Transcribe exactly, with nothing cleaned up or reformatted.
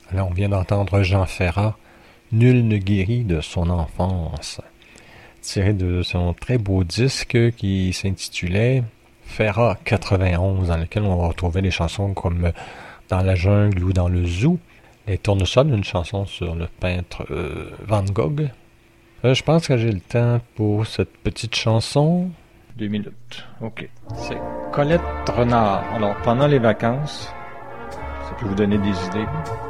Alors, on vient d'entendre Jean Ferrat, Nul ne guérit de son enfance, tiré de son très beau disque qui s'intitulait Ferrat quatre-vingt-onze, dans lequel on va retrouver des chansons comme Dans la jungle ou Dans le zoo, Les tournesols, une chanson sur le peintre euh, Van Gogh. Euh, je pense que j'ai le temps pour cette petite chanson. Deux minutes. OK. C'est Colette Renard. Alors, pendant les vacances, ça peut vous donner des idées.